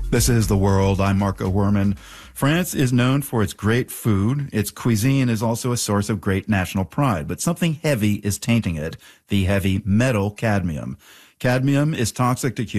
This is The World. I'm Marco Werman. France is known for its great food. Its cuisine is also a source of great national pride, but something heavy is tainting it, the heavy metal cadmium. Cadmium is toxic to humans.